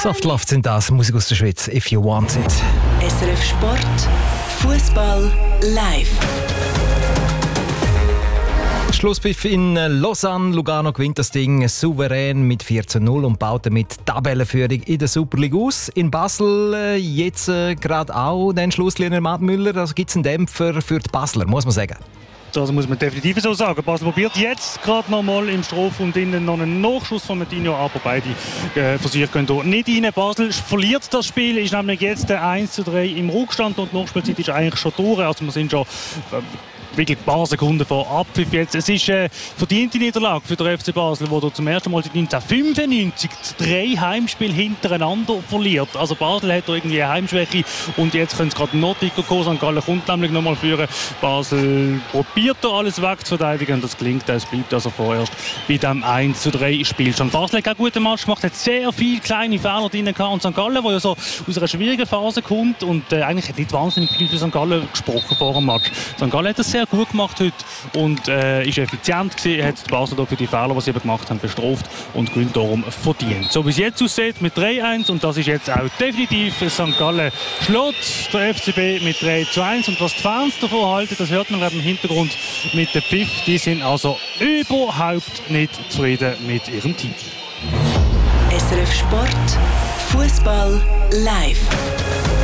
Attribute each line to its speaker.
Speaker 1: Softloft sind das, Musik aus der Schweiz, If You Want It.
Speaker 2: SRF Sport, Fußball live.
Speaker 1: Schlusspfiff in Lausanne. Lugano gewinnt das Ding souverän mit 4:0 und baut damit Tabellenführung in der Super League aus. In Basel jetzt gerade auch den Schlusslinie Matt Müller. Also gibt es einen Dämpfer für die Basler, muss man sagen.
Speaker 3: Das muss man definitiv so sagen. Basel probiert jetzt gerade noch mal im Strafraum innen noch einen Nachschuss von Martinho, aber beide Versuche gehen hier nicht rein. Basel verliert das Spiel, ist nämlich jetzt 1:3 im Rückstand und die Nachspielzeit ist eigentlich schon durch. Also wir sind schon wirklich ein paar Sekunden vor Abpfiff jetzt. Es ist eine verdiente Niederlage für den FC Basel, wo zum ersten Mal seit 1995 3 Heimspiele hintereinander verliert. Also Basel hat da irgendwie eine Heimschwäche und jetzt können es gerade noch dicker kommen. St. Gallen kommt nämlich noch mal führen. Basel probiert da alles wegzuverteidigen und das gelingt. Es bleibt also vorerst bei diesem 1:3 Spiel. Schon Basel hat einen guten Match gemacht, hat sehr viele kleine Fehler drin gehabt. Und St. Gallen, der ja so aus einer schwierigen Phase kommt und eigentlich hat nicht wahnsinnig viel für St. Gallen gesprochen vor dem Match. St. Gallen hat das sehr gut gemacht heute und ist effizient gewesen. Hat die Basel für die Fehler, die sie gemacht haben, bestraft und gewinnt darum verdient. So wie es jetzt aussieht mit 3:1 und das ist jetzt auch definitiv St. Gallen schlägt der FCB mit 3:1 und was die Fans davon halten, das hört man gerade im Hintergrund mit dem Pfiff. Die sind also überhaupt nicht zufrieden mit ihrem Team.
Speaker 2: SRF Sport, Fußball live.